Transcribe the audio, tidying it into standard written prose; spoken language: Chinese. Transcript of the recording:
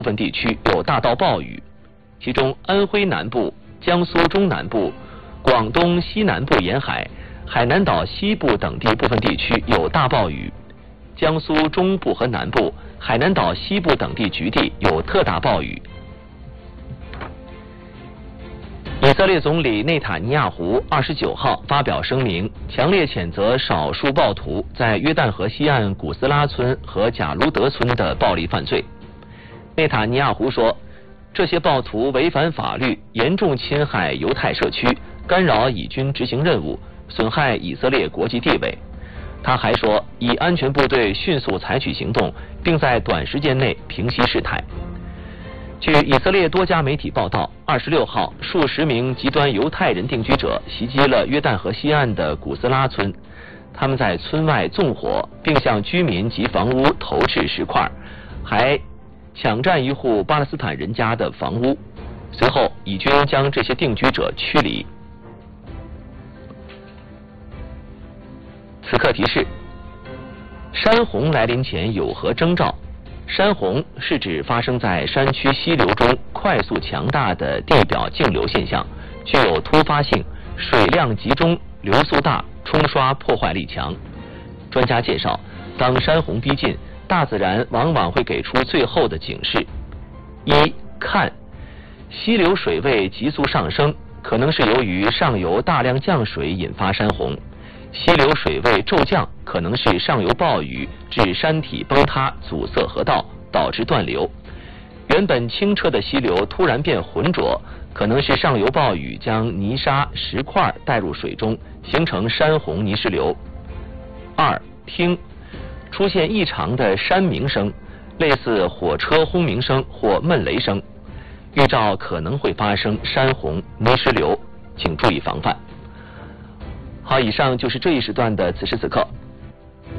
部分地区有大到暴雨，其中安徽南部、江苏中南部、广东西南部沿海、海南岛西部等地部分地区有大暴雨，江苏中部和南部、海南岛西部等地局地有特大暴雨。以色列总理内塔尼亚胡29号发表声明，强烈谴责少数暴徒在约旦河西岸古斯拉村和贾卢德村的暴力犯罪。内塔尼亚胡说，这些暴徒违反法律，严重侵害犹太社区，干扰以军执行任务，损害以色列国际地位。他还说，以安全部队迅速采取行动，并在短时间内平息事态。据以色列多家媒体报道，26号，数十名极端犹太人定居者袭击了约旦河西岸的古斯拉村，他们在村外纵火，并向居民及房屋投掷石块，还抢占一户巴勒斯坦人家的房屋。随后，以军将这些定居者驱离。此刻提示：山洪来临前有何征兆？山洪是指发生在山区溪流中快速强大的地表径流现象，具有突发性，水量集中，流速大，冲刷破坏力强。专家介绍，当山洪逼近，大自然往往会给出最后的警示：一看，溪流水位急速上升，可能是由于上游大量降水引发山洪；溪流水位骤降，可能是上游暴雨致山体崩塌，阻塞河道，导致断流。原本清澈的溪流突然变浑浊，可能是上游暴雨将泥沙、石块带入水中，形成山洪泥石流。二听，出现异常的山鸣声，类似火车轰鸣声或闷雷声，预兆可能会发生山洪泥石流，请注意防范。好，以上就是这一时段的此时此刻。